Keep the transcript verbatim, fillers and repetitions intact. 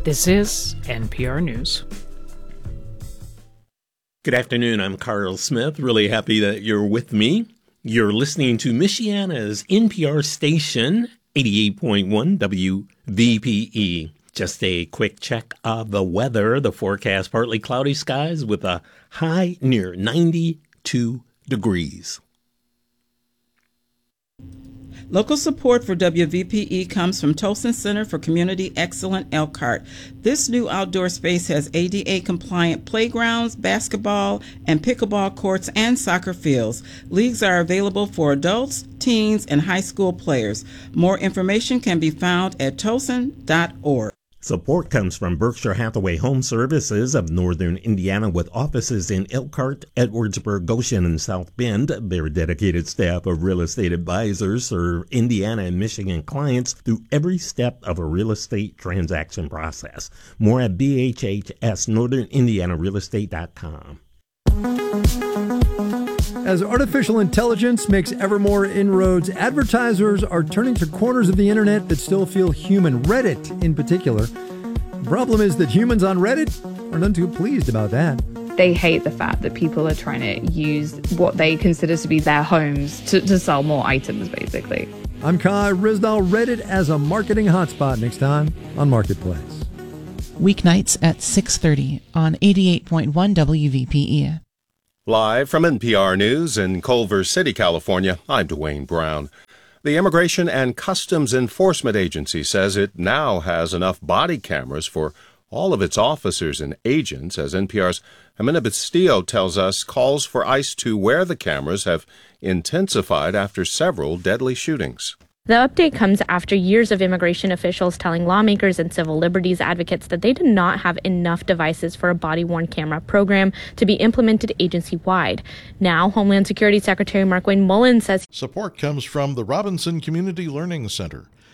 This is N P R News. Good afternoon. I'm Carl Smith. Really happy that you're with me. You're listening to Michiana's N P R station, eighty-eight point one W V P E. Just a quick check of the weather. The forecast, partly cloudy skies with a high near ninety-two degrees. Local support for W V P E comes from Tolson Center for Community Excellence Elkhart. This new outdoor space has A D A-compliant playgrounds, basketball and pickleball courts, and soccer fields. Leagues are available for adults, teens, and high school players. More information can be found at tolson dot org. Support comes from Berkshire Hathaway Home Services of Northern Indiana with offices in Elkhart, Edwardsburg, Goshen, and South Bend. Their dedicated staff of real estate advisors serve Indiana and Michigan clients through every step of a real estate transaction process. More at B H H S northern indiana real estate dot com. As artificial intelligence makes ever more inroads, advertisers are turning to corners of the internet that still feel human, Reddit in particular. The problem is that humans on Reddit are none too pleased about that. They hate the fact that people are trying to use what they consider to be their homes to, to sell more items, basically. I'm Kai Rizdal. Reddit as a marketing hotspot next time on Marketplace. Weeknights at six thirty on eighty-eight point one W V P E. Live from N P R News in Culver City, California, I'm Dwayne Brown. The Immigration and Customs Enforcement Agency says it now has enough body cameras for all of its officers and agents. As N P R's Jimena Bustillo tells us, calls for ICE to wear the cameras have intensified after several deadly shootings. The update comes after years of immigration officials telling lawmakers and civil liberties advocates that they did not have enough devices for a body-worn camera program to be implemented agency-wide. Now, Homeland Security Secretary Markwayne Mullin says support comes from the Robinson Community Learning Center.